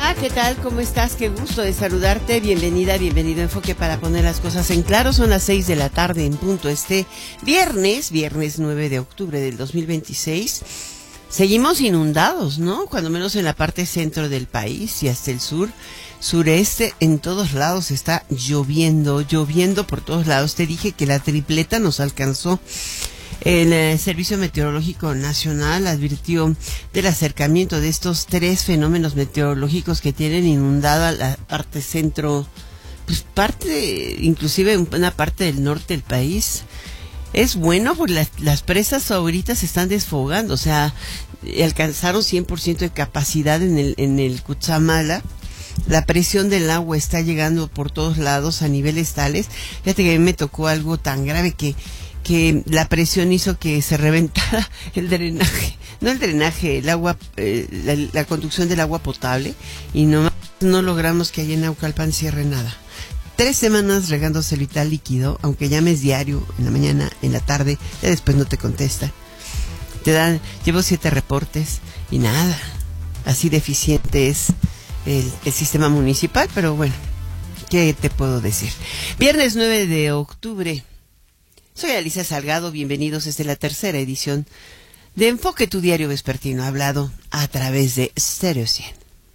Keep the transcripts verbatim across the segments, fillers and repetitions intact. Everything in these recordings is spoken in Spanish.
Hola, ¿qué tal? ¿Cómo estás? Qué gusto de saludarte. Bienvenida, bienvenido a Enfoque para poner las cosas en claro. Son las seis de la tarde en punto este viernes, viernes nueve de octubre del dos mil veintiséis. Seguimos inundados, ¿no? Cuando menos en la parte centro del país y hasta el sur, sureste, en todos lados está lloviendo, lloviendo por todos lados. Te dije que la tripleta nos alcanzó. El eh, Servicio Meteorológico Nacional advirtió del acercamiento de estos tres fenómenos meteorológicos que tienen inundada la parte centro, pues parte, inclusive una parte del norte del país. Es bueno porque las, las presas ahorita se están desfogando, o sea, alcanzaron cien por ciento de capacidad en el, en el Cutzamala. La presión del agua está llegando por todos lados a niveles tales. Fíjate que a mí me tocó algo tan grave que que la presión hizo que se reventara el drenaje, no el drenaje, el agua, eh, la, la conducción del agua potable, y no, no logramos que allá en Naucalpan cierre nada. Tres semanas regándose vital líquido, aunque llames diario, en la mañana, en la tarde, ya después no te contesta. Te dan, llevo siete reportes y nada, así deficiente es el, el sistema municipal, pero bueno, ¿qué te puedo decir? Viernes nueve de octubre. Soy Alicia Salgado, bienvenidos desde la tercera edición de Enfoque, tu diario vespertino, hablado a través de Stereo cien.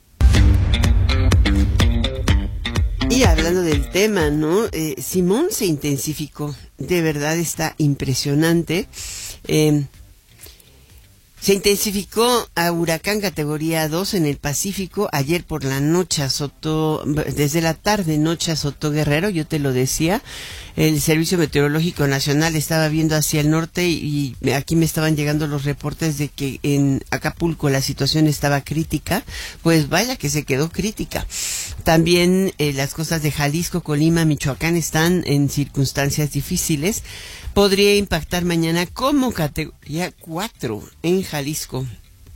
Y hablando del tema, ¿no? Eh, Simón se intensificó, de verdad está impresionante. Eh, Se intensificó a huracán categoría dos en el Pacífico. Ayer por la noche azotó, desde la tarde noche azotó Guerrero, yo te lo decía. El Servicio Meteorológico Nacional estaba viendo hacia el norte y aquí me estaban llegando los reportes de que en Acapulco la situación estaba crítica. Pues vaya que se quedó crítica. También eh, las costas de Jalisco, Colima, Michoacán están en circunstancias difíciles. Podría impactar mañana como categoría cuatro en Jalisco.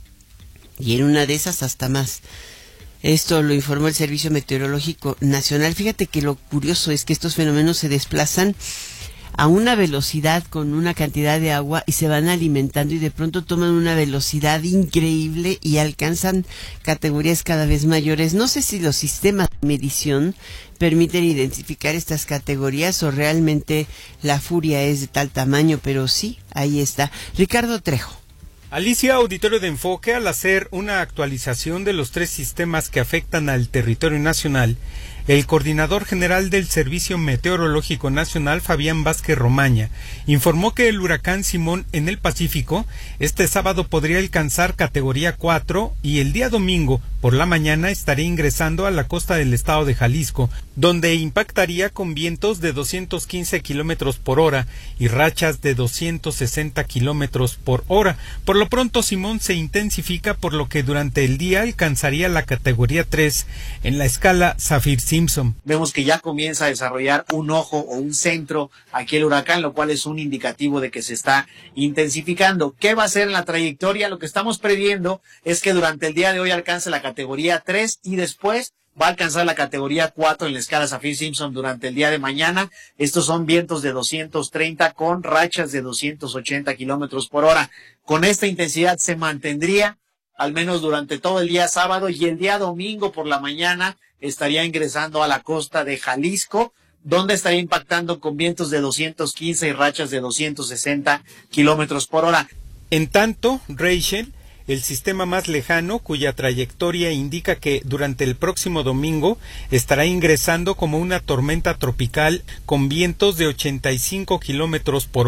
Y en una de esas hasta más. Esto lo informó el Servicio Meteorológico Nacional. Fíjate que lo curioso es que estos fenómenos se desplazan a una velocidad con una cantidad de agua y se van alimentando y de pronto toman una velocidad increíble y alcanzan categorías cada vez mayores. No sé si los sistemas de medición permiten identificar estas categorías o realmente la furia es de tal tamaño, pero sí, ahí está. Ricardo Trejo. Alicia, auditorio de Enfoque, al hacer una actualización de los tres sistemas que afectan al territorio nacional, el coordinador general del Servicio Meteorológico Nacional, Fabián Vázquez Romaña, informó que el huracán Simón en el Pacífico este sábado podría alcanzar categoría cuatro y el día domingo por la mañana estaría ingresando a la costa del estado de Jalisco, donde impactaría con vientos de doscientos quince kilómetros por hora y rachas de doscientos sesenta kilómetros por hora. Por lo pronto, Simón se intensifica, por lo que durante el día alcanzaría la categoría tres en la escala Saffir-Simpson. Vemos que ya comienza a desarrollar un ojo o un centro aquí el huracán, lo cual es un indicativo de que se está intensificando. ¿Qué va a hacer en la trayectoria? Lo que estamos previendo es que durante el día de hoy alcance la categoría tres y después va a alcanzar la categoría cuatro en la escala Saffir-Simpson durante el día de mañana. Estos son vientos de doscientos treinta con rachas de doscientos ochenta kilómetros por hora. Con esta intensidad se mantendría al menos durante todo el día sábado, y el día domingo por la mañana estaría ingresando a la costa de Jalisco, donde estaría impactando con vientos de doscientos quince y rachas de doscientos sesenta kilómetros por hora. En tanto, Rachel, el sistema más lejano, cuya trayectoria indica que durante el próximo domingo estará ingresando como una tormenta tropical con vientos de ochenta y cinco kilómetros por hora.